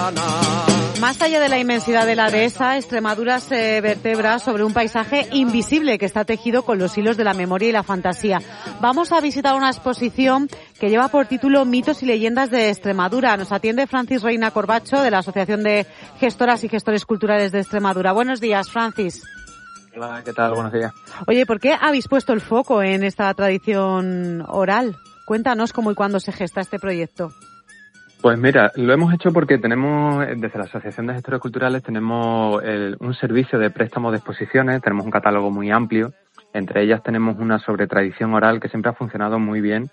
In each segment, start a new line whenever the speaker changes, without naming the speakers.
Más allá de la inmensidad de la dehesa, Extremadura se vertebra sobre un paisaje invisible que está tejido con los hilos de la memoria y la fantasía. Vamos a visitar una exposición que lleva por título Mitos y leyendas de Extremadura. Nos atiende Francis Reina Corbacho, de la Asociación de Gestoras y Gestores Culturales de Extremadura. Buenos días, Francis.
Hola, ¿qué tal? Buenos días.
Oye, ¿por qué habéis puesto el foco en esta tradición oral? Cuéntanos cómo y cuándo se gesta este proyecto.
Pues mira, lo hemos hecho porque tenemos, desde la Asociación de Gestores Culturales, tenemos un servicio de préstamo de exposiciones, tenemos un catálogo muy amplio, entre ellas tenemos una sobre tradición oral que siempre ha funcionado muy bien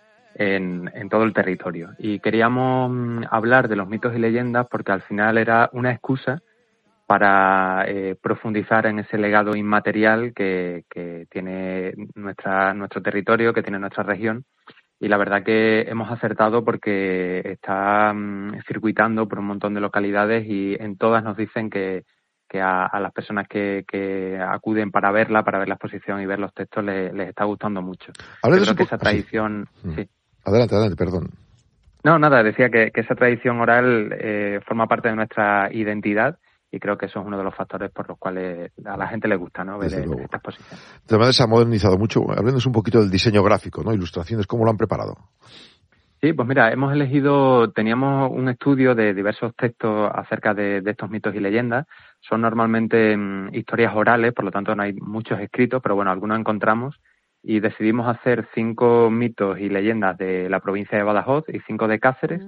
en todo el territorio. Y queríamos hablar de los mitos y leyendas porque al final era una excusa para profundizar en ese legado inmaterial que tiene nuestro territorio, que tiene nuestra región. Y la verdad que hemos acertado porque está circuitando por un montón de localidades y en todas nos dicen que a las personas que acuden para ver la exposición y ver los textos les está gustando mucho. Yo creo que esa tradición... Sí.
Adelante, perdón.
No, nada, decía que esa tradición oral forma parte de nuestra identidad. Y creo que eso es uno de los factores por los cuales a la gente le gusta, ¿no?, ver esta exposición.
De manera se ha modernizado mucho. Háblenos un poquito del diseño gráfico, ¿no? Ilustraciones, ¿cómo lo han preparado?
Sí, pues mira, teníamos un estudio de diversos textos acerca de estos mitos y leyendas. Son normalmente historias orales, por lo tanto no hay muchos escritos, pero bueno, algunos encontramos. Y decidimos hacer 5 mitos y leyendas de la provincia de Badajoz y 5 de Cáceres.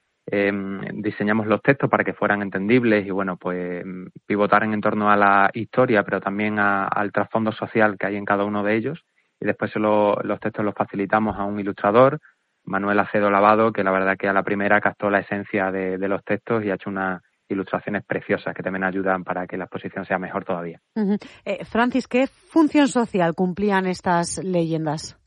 Diseñamos los textos para que fueran entendibles y bueno, pues pivotaran en torno a la historia, pero también al trasfondo social que hay en cada uno de ellos. Y después los textos los facilitamos a un ilustrador, Manuel Acedo Lavado, que la verdad que a la primera captó la esencia de los textos y ha hecho unas ilustraciones preciosas que también ayudan para que la exposición sea mejor todavía.
Francis, ¿qué función social cumplían estas leyendas?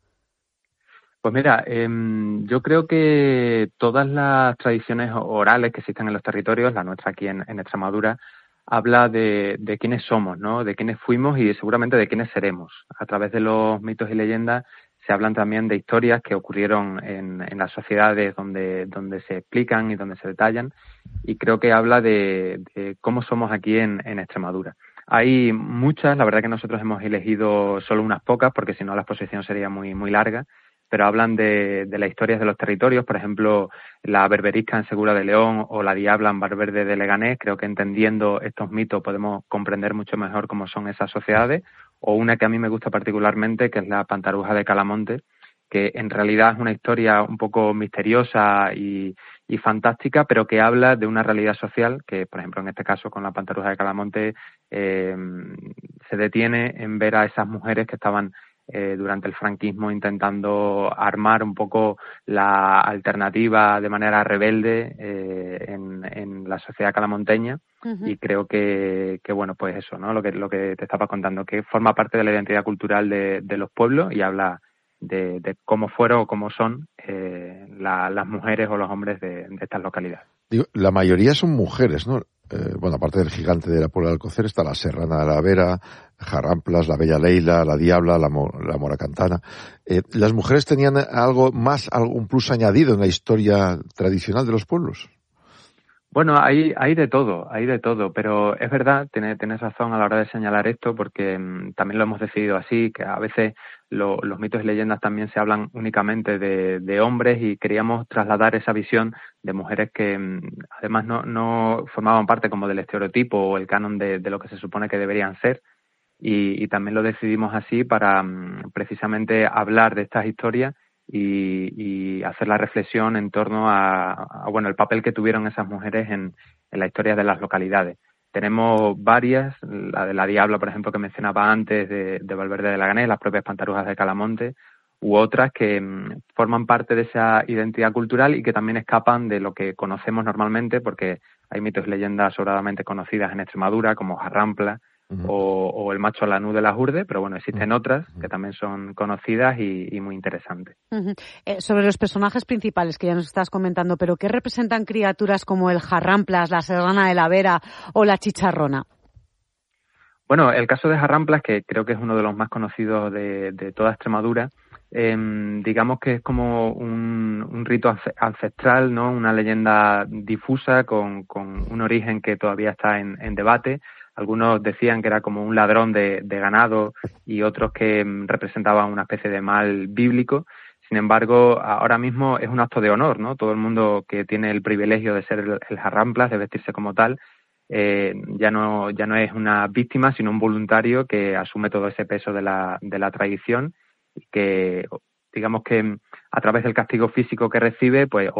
Pues mira, yo creo que todas las tradiciones orales que existen en los territorios, la nuestra aquí en Extremadura, habla de quiénes somos, ¿no?, de quiénes fuimos y seguramente de quiénes seremos. A través de los mitos y leyendas se hablan también de historias que ocurrieron en las sociedades donde se explican y donde se detallan, y creo que habla de cómo somos aquí en Extremadura. Hay muchas, la verdad que nosotros hemos elegido solo unas pocas porque si no la exposición sería muy, muy larga, pero hablan de las historias de los territorios, por ejemplo, la berberisca en Segura de León o la diabla en Valverde de Leganés. Creo que entendiendo estos mitos podemos comprender mucho mejor cómo son esas sociedades, o una que a mí me gusta particularmente, que es la Pantaruja de Calamonte, que en realidad es una historia un poco misteriosa y fantástica, pero que habla de una realidad social que, por ejemplo, en este caso con la Pantaruja de Calamonte se detiene en ver a esas mujeres que estaban durante el franquismo intentando armar un poco la alternativa de manera rebelde en la sociedad calamonteña. Y creo que bueno, pues eso, ¿no?, lo que te estaba contando, que forma parte de la identidad cultural de los pueblos y habla de cómo fueron o cómo son las mujeres o los hombres de estas localidades.
Digo, la mayoría son mujeres, ¿no? Bueno, aparte del gigante de la Puebla de Alcocer está la Serrana de la Vera, Jarramplas, la Bella Leila, la Diabla, la Moracantana. ¿Las mujeres tenían algún plus añadido en la historia tradicional de los pueblos?
Bueno, hay de todo, pero es verdad, tienes razón a la hora de señalar esto, porque también lo hemos decidido así, que a veces los mitos y leyendas también se hablan únicamente de hombres, y queríamos trasladar esa visión de mujeres que además no formaban parte como del estereotipo o el canon de lo que se supone que deberían ser, y también lo decidimos así para precisamente hablar de estas historias y hacer la reflexión en torno a el papel que tuvieron esas mujeres en la historia de las localidades. Tenemos varias, la de la Diabla, por ejemplo, que mencionaba antes, de Valverde de Leganés, las propias Pantarujas de Calamonte, u otras que forman parte de esa identidad cultural y que también escapan de lo que conocemos normalmente, porque hay mitos y leyendas sobradamente conocidas en Extremadura, como Jarrampla, o el macho lanú de las Urdes, pero bueno, existen otras que también son conocidas y muy interesantes.
Sobre los personajes principales que ya nos estás comentando, pero ¿qué representan criaturas como el Jarramplas, la Serrana de la Vera o la Chicharrona?
Bueno, el caso de Jarramplas, que creo que es uno de los más conocidos de toda Extremadura, digamos que es como un rito ancestral, ¿no? Una leyenda difusa con un origen que todavía está en debate. Algunos decían que era como un ladrón de ganado y otros que representaba una especie de mal bíblico. Sin embargo, ahora mismo es un acto de honor, ¿no? Todo el mundo que tiene el privilegio de ser el Jarramplas, de vestirse como tal, ya no es una víctima, sino un voluntario que asume todo ese peso de la tradición y que, digamos que a través del castigo físico que recibe, pues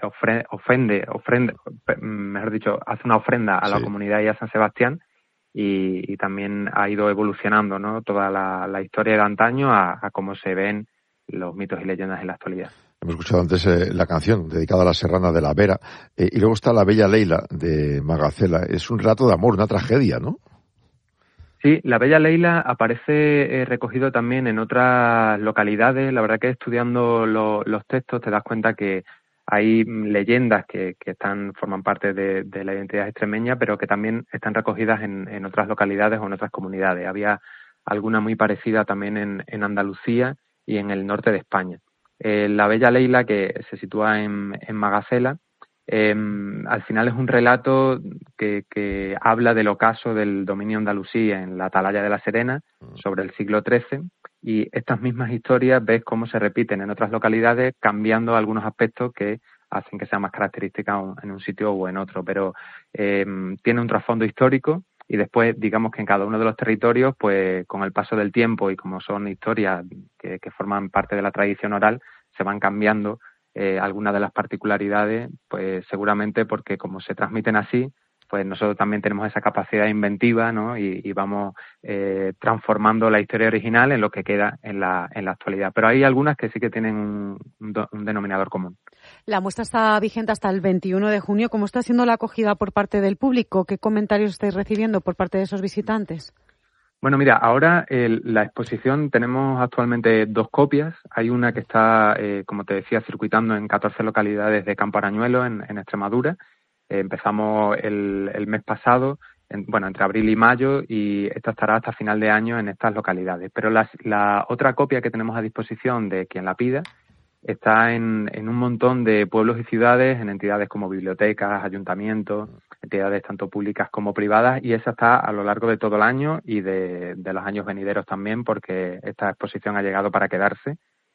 mejor dicho, hace una ofrenda a la comunidad y a San Sebastián, y también ha ido evolucionando, ¿no? Toda la historia de antaño a cómo se ven los mitos y leyendas en la actualidad.
Hemos escuchado antes la canción dedicada a la Serrana de la Vera, y luego está La Bella Leila de Magacela. Es un relato de amor, una tragedia, ¿no?
Sí, La Bella Leila aparece recogido también en otras localidades. La verdad que estudiando los textos te das cuenta que hay leyendas que forman parte de la identidad extremeña, pero que también están recogidas en otras localidades o en otras comunidades. Había alguna muy parecida también en Andalucía y en el norte de España. La Bella Leila, que se sitúa en Magacela, al final es un relato que habla del ocaso del dominio andalusí en la Atalaya de la Serena sobre el siglo XIII, y estas mismas historias ves cómo se repiten en otras localidades, cambiando algunos aspectos que hacen que sea más característica en un sitio o en otro, pero tiene un trasfondo histórico. Y después, digamos que en cada uno de los territorios, pues con el paso del tiempo y como son historias que forman parte de la tradición oral, se van cambiando algunas de las particularidades, pues seguramente porque como se transmiten así, pues nosotros también tenemos esa capacidad inventiva, ¿no? Y vamos transformando la historia original en lo que queda en la actualidad. Pero hay algunas que sí que tienen un denominador común.
La muestra está vigente hasta el 21 de junio. ¿Cómo está siendo la acogida por parte del público? ¿Qué comentarios estáis recibiendo por parte de esos visitantes?
Bueno, mira, ahora la exposición tenemos actualmente 2 copias. Hay una que está, como te decía, circuitando en 14 localidades de Campo Arañuelo, en Extremadura. Empezamos el mes pasado, entre abril y mayo, y esta estará hasta final de año en estas localidades. Pero la otra copia que tenemos a disposición de quien la pida está en un montón de pueblos y ciudades, en entidades como bibliotecas, ayuntamientos, entidades tanto públicas como privadas, y esa está a lo largo de todo el año y de los años venideros también, porque esta exposición ha llegado para quedarse.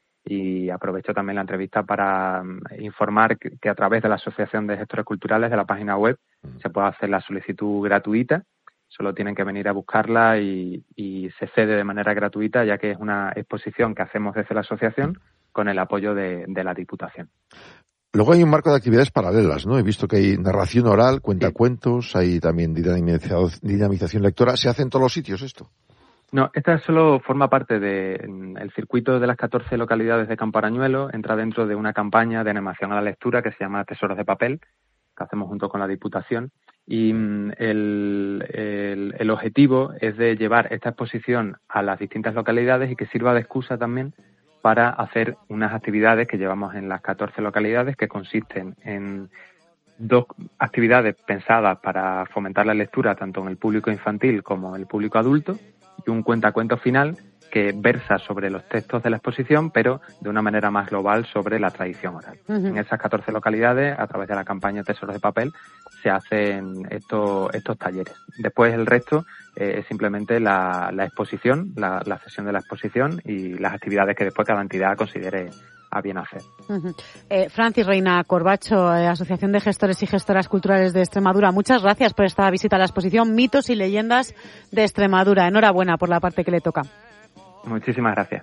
Y aprovecho también la entrevista para informar que a través de la Asociación de Gestores Culturales de la página web se puede hacer la solicitud gratuita. Solo tienen que venir a buscarla y se cede de manera gratuita, ya que es una exposición que hacemos desde la asociación con el apoyo de la Diputación.
Luego hay un marco de actividades paralelas, ¿no? He visto que hay narración oral, cuentacuentos, hay también dinamización lectora. ¿Se hace en todos los sitios esto?
No, esta solo forma parte del circuito de las 14 localidades de Campo Arañuelo. Entra dentro de una campaña de animación a la lectura que se llama Tesoros de Papel, que hacemos junto con la Diputación. Y el objetivo es de llevar esta exposición a las distintas localidades y que sirva de excusa también para hacer unas actividades que llevamos en las 14 localidades, que consisten en 2 actividades pensadas para fomentar la lectura tanto en el público infantil como en el público adulto, y un cuentacuentos final que versa sobre los textos de la exposición, pero de una manera más global sobre la tradición oral. Uh-huh. En esas 14 localidades, a través de la campaña Tesoros de Papel, se hacen estos talleres. Después el resto es simplemente la exposición, la sesión de la exposición y las actividades que después cada entidad considere a bien hacer.
Uh-huh. Francis Reina Corbacho, Asociación de Gestores y Gestoras Culturales de Extremadura, muchas gracias por esta visita a la exposición Mitos y Leyendas de Extremadura. Enhorabuena por la parte que le toca.
Muchísimas gracias.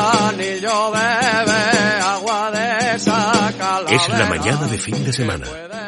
Es la mañana de fin de semana.